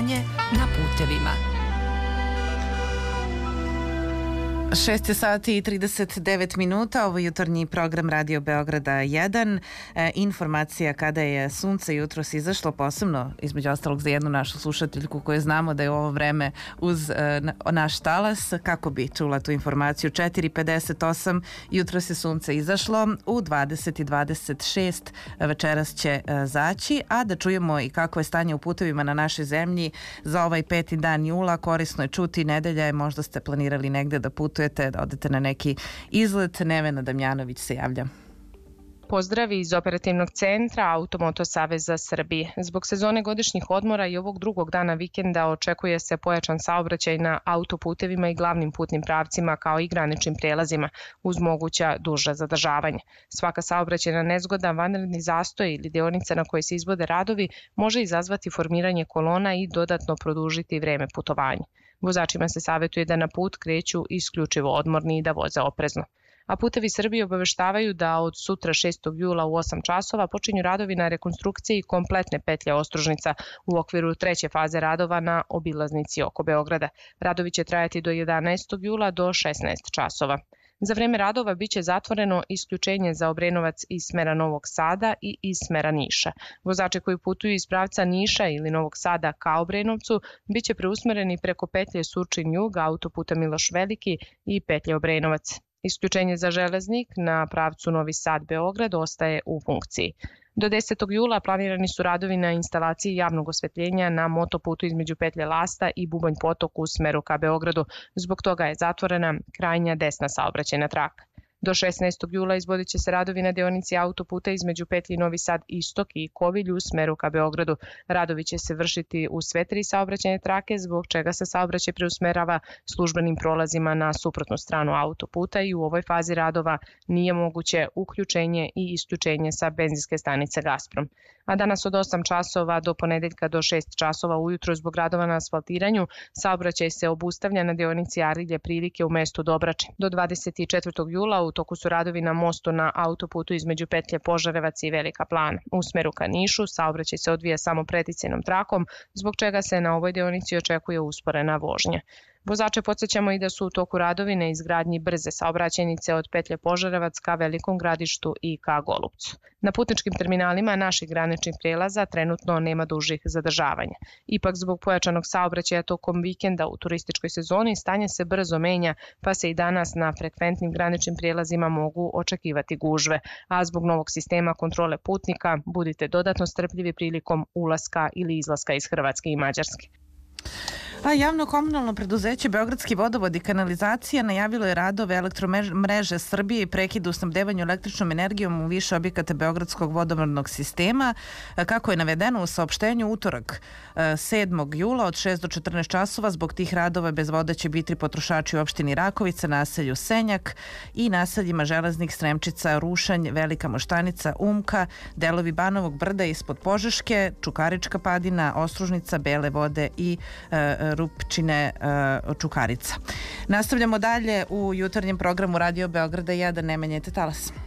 stanje na putevima. 6 sati i 39 minuta, ovo je jutarnji program Radio Beograda 1. Informacija kada je sunce jutros izašlo, posebno između ostalog za jednu našu slušateljku koju znamo da je u ovo vreme uz naš talas, kako bi čula tu informaciju. 4:58 jutros je sunce izašlo, u 20:26 večeras će zaći, a da čujemo i kako je stanje u putevima na našoj zemlji za ovaj 5. dan jula. Korisno je čuti, nedelja je, možda ste planirali negde da putujete, da odete na neki izlet. Nevena Damjanović se javlja. Pozdravi iz operativnog centra Automoto Saveza Srbije. Zbog sezone godišnjih odmora i ovog drugog dana vikenda očekuje se pojačan saobraćaj na autoputevima i glavnim putnim pravcima kao i graničnim prelazima uz moguća duža zadržavanja. Svaka saobraćajna nezgoda, vanredni zastoj ili deonica na kojoj se izvode radovi može izazvati formiranje kolona i dodatno produžiti vreme putovanja. Vozačima se savjetuje da na put kreću isključivo odmorni i da voze oprezno. A Putevi Srbije obaveštavaju da od sutra 6. jula u 8 časova počinju radovi na rekonstrukciji kompletne petlje Ostružnica u okviru treće faze radova na obilaznici oko Beograda. Radovi će trajati do 11. jula do 16 časova. Za vreme radova biće zatvoreno isključenje za Obrenovac iz smera Novog Sada i iz smera Niša. Vozači koji putuju iz pravca Niša ili Novog Sada ka Obrenovcu biće preusmereni preko petlje Surčin-Jug, autoputa Miloš Veliki i petlje Obrenovac. Isključenje za železnik na pravcu Novi Sad-Beograd ostaje u funkciji. Do 10. jula planirani su radovi na instalaciji javnog osvetljenja na motoputu između petlje Lasta i Bubanj potok u smeru ka Beogradu. Zbog toga je zatvorena krajnja desna saobraćajna traka. Do 16. jula izvodit će se radovi na deonici autoputa između petlji Novi Sad Istok i Kovilj u smeru ka Beogradu. Radovi će se vršiti u sve tri saobraćajne trake, zbog čega se saobraćaj preusmerava službenim prolazima na suprotnu stranu autoputa i u ovoj fazi radova nije moguće uključenje i isključenje sa benzinske stanice Gasprom. A danas od 8 časova do ponedeljka do 6 časova ujutro zbog radova na asfaltiranju saobraćaj se obustavlja na deonici Arilje Prilike u mestu Dobrače. Do 24. jula u toku su radovi na mostu na autoputu između petlje Požarevac i Velika Plana. U smeru ka Nišu saobraćaj se odvija samo preticajnom trakom, zbog čega se na ovoj deonici očekuje usporena vožnja. Vozače podsjećamo i da su u toku radovi na izgradnji brze saobraćajnice od petlje Požarevac ka Velikom Gradištu i ka Golupcu. Na putničkim terminalima naših graničnih prelaza trenutno nema dužih zadržavanja. Ipak zbog pojačanog saobraćaja tokom vikenda u turističkoj sezoni stanje se brzo menja, pa se i danas na frekventnim graničnim prijelazima mogu očekivati gužve, a zbog novog sistema kontrole putnika budite dodatno strpljivi prilikom ulaska ili izlaska iz Hrvatske i Mađarske. A javno komunalno preduzeće Beogradski vodovod i kanalizacija najavilo je radove elektromreže Srbije i prekid u snabdevanju električnom energijom u više objekata Beogradskog vodovodnog sistema. Kako je navedeno u saopštenju, utorak 7. jula od 6 do 14 časova zbog tih radova bez vode će biti potrošači u opštini Rakovica, naselju Senjak i naseljima Železnik, Sremčica, Rušanj, Velika Moštanica, Umka, delovi Banovog brda ispod Požeške, Čukarička padina, Ostružnica, Bele vode i Rupčine Čukarica. Nastavljamo dalje u jutarnjem programu Radio Beograda 1. Ne menjajte talas.